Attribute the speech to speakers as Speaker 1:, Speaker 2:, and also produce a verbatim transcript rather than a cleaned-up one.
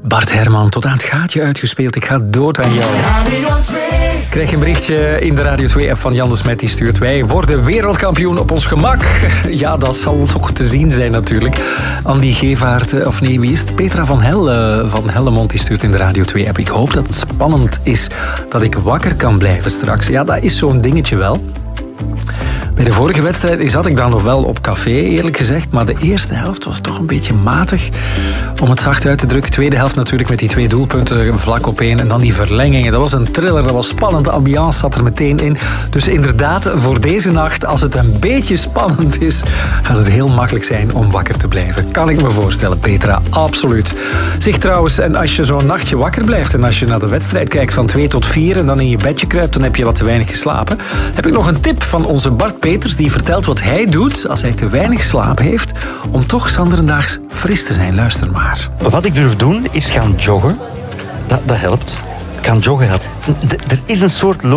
Speaker 1: Bart Herman, tot aan het gaatje uitgespeeld. Ik ga dood aan jou. Ik krijg een berichtje in de Radio twee-app van Jan de Smet. Die stuurt: wij worden wereldkampioen op ons gemak. Ja, dat zal toch te zien zijn natuurlijk. Andy Gevaert, of nee, wie is het? Petra van Helle, van Hellemond, die stuurt in de Radio twee-app: ik hoop dat het spannend is, dat ik wakker kan blijven straks. Ja, dat is zo'n dingetje wel. Bij de vorige wedstrijd zat ik dan nog wel op café, eerlijk gezegd. Maar de eerste helft was toch een beetje matig, om het zacht uit te drukken. Tweede helft natuurlijk met die twee doelpunten vlak op één. En dan die verlengingen. Dat was een thriller, dat was spannend. De ambiance zat er meteen in. Dus inderdaad, voor deze nacht, als het een beetje spannend is, gaat het heel makkelijk zijn om wakker te blijven. Kan ik me voorstellen, Petra. Absoluut. Zeg trouwens, en als je zo'n nachtje wakker blijft en als je naar de wedstrijd kijkt van twee tot vier en dan in je bedje kruipt, dan heb je wat te weinig geslapen. Heb ik nog een tip van onze Bart Peters, die vertelt wat hij doet als hij te weinig geslapen heeft om toch zanderendaags fris te zijn. Luister maar.
Speaker 2: Wat ik durf doen is gaan joggen. Dat, dat helpt. Gaan joggen helpt. D- er is een soort